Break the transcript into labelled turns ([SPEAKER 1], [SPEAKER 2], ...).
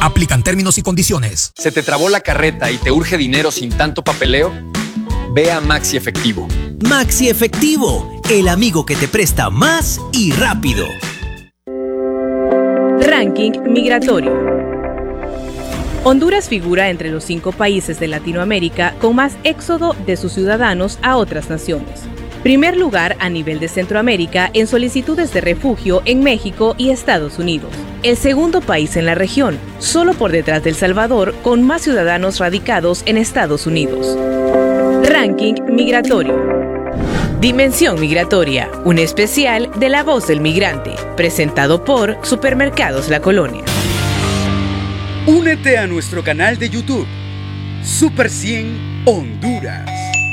[SPEAKER 1] Aplican términos y condiciones.
[SPEAKER 2] ¿Se te trabó la carreta y te urge dinero sin tanto papeleo? Ve a Maxi Efectivo.
[SPEAKER 3] Maxi Efectivo, el amigo que te presta más y rápido.
[SPEAKER 4] Ranking migratorio. Honduras figura entre los 5 países de Latinoamérica con más éxodo de sus ciudadanos a otras naciones. Primer lugar a nivel de Centroamérica en solicitudes de refugio en México y Estados Unidos. El segundo país en la región, solo por detrás de El Salvador, con más ciudadanos radicados en Estados Unidos. Ranking migratorio. Dimensión migratoria, un especial de La Voz del Migrante, presentado por Supermercados La Colonia.
[SPEAKER 5] Únete a nuestro canal de YouTube, Super 100 Honduras.